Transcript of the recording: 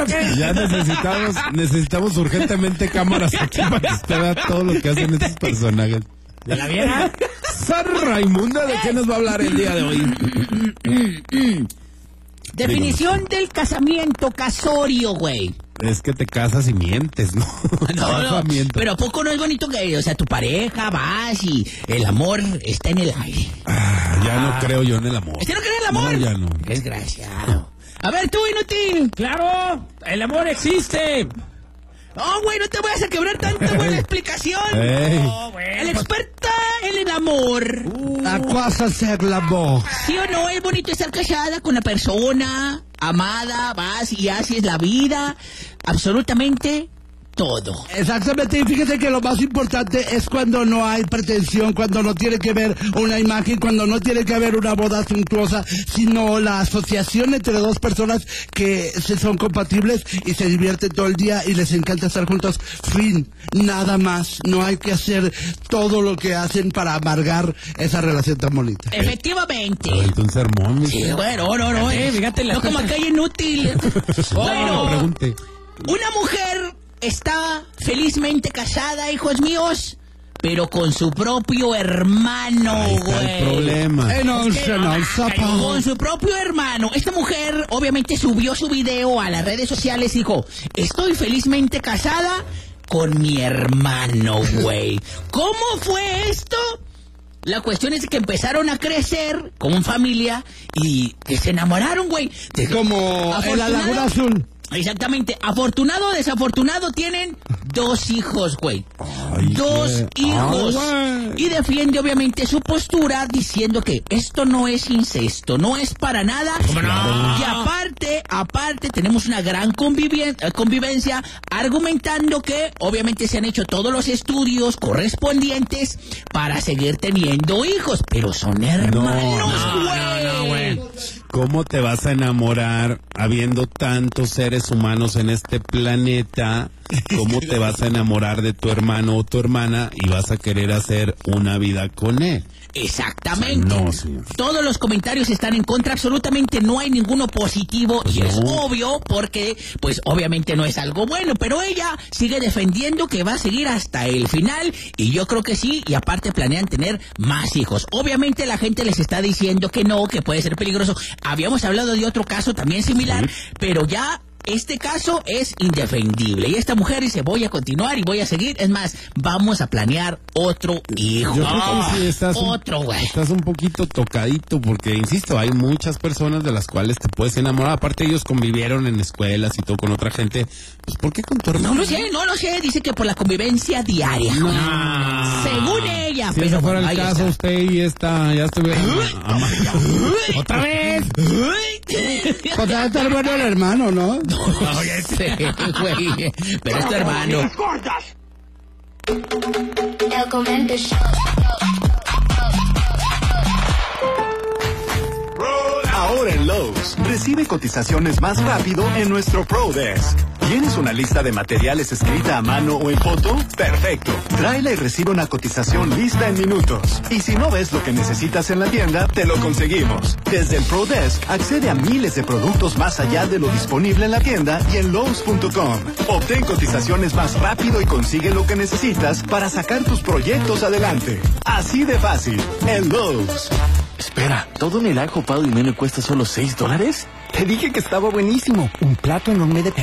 o qué? Ya necesitamos urgentemente cámaras aquí para que usted vea todo lo que hacen estos personajes. ¿De la vieja? Sor Raimunda, ¿de qué nos va a hablar el día de hoy? Definición del casamiento, casorio, güey. Es que te casas y mientes, ¿no? No, pero ¿a poco no es bonito que, o sea, tu pareja vas y el amor está en el aire? Ya no creo yo en el amor. ¿Usted no cree en el amor? No, ya no. Desgraciado. A ver, tú, inútil. Claro, el amor existe. Oh, güey, no te vayas a quebrar tanto, güey, la explicación. No, güey. El experta en el amor. ¿A cosa hacer la voz? ¿Sí o no es bonito estar casada con la persona amada? Vas y haces la vida, absolutamente todo. Exactamente, y fíjese que lo más importante es cuando no hay pretensión, cuando no tiene que ver una imagen, cuando no tiene que haber una boda suntuosa, sino la asociación entre dos personas que se son compatibles y se divierten todo el día y les encanta estar juntos. Fin, nada más. No hay que hacer todo lo que hacen para amargar esa relación tan bonita. Efectivamente. Un sermón. Sí, bueno, no, fíjate la no como acá hay inútil. Bueno, pregunte. una mujer está felizmente casada, hijos míos, pero con su propio hermano, Ahí está güey. el problema. Con su propio hermano. Esta mujer obviamente subió su video a las redes sociales y dijo: estoy felizmente casada con mi hermano, güey. ¿Cómo fue esto? La cuestión es que empezaron a crecer como familia y que se enamoraron, güey. Como en la Laguna Azul. Exactamente. Afortunado o desafortunado, tienen 2 hijos, güey. Dos hijos. Y defiende obviamente su postura diciendo que esto no es incesto, no es para nada. ¿Cómo no? Y aparte tenemos una gran convivencia, argumentando que obviamente se han hecho todos los estudios correspondientes para seguir teniendo hijos, pero son hermanos, güey. ¿Cómo te vas a enamorar habiendo tantos seres humanos en este planeta? ¿Cómo te vas a enamorar de tu hermano o tu hermana y vas a querer hacer una vida con él? Exactamente. No, señor. Todos los comentarios están en contra, absolutamente no hay ninguno positivo, y es obvio porque, pues obviamente no es algo bueno, pero ella sigue defendiendo que va a seguir hasta el final, y yo creo que sí, y aparte planean tener más hijos. Obviamente la gente les está diciendo que no, que puede ser peligroso. Habíamos hablado de otro caso también similar, pero ya este caso es indefendible. Y esta mujer dice: voy a continuar y voy a seguir. Es más, vamos a planear otro hijo. Yo creo que sí estás un poquito tocadito, porque, insisto, hay muchas personas de las cuales te puedes enamorar. Aparte, ellos convivieron en escuelas y todo con otra gente. Pues, ¿por qué con tu hermano? No lo sé. Dice que por la convivencia diaria. Según ella. Si pero ese fuera el ahí caso, está. usted y esta ya estuviera... ¿Otra vez? Pues debe estar bueno el hermano, ¿no? No, ya sé, güey. Pero es tu hermano. El Comento Show. Ahora en Lowe's, recibe cotizaciones más rápido en nuestro ProDesk. ¿Tienes una lista de materiales escrita a mano o en foto? ¡Perfecto! Tráela y recibe una cotización lista en minutos. Y si no ves lo que necesitas en la tienda, te lo conseguimos. Desde el ProDesk, accede a miles de productos más allá de lo disponible en la tienda y en Lowe's.com. Obtén cotizaciones más rápido y consigue lo que necesitas para sacar tus proyectos adelante. Así de fácil, en Lowe's. Espera, ¿todo en el ajo Pado y Meme cuesta solo $6? Te dije que estaba buenísimo. Un plato enorme de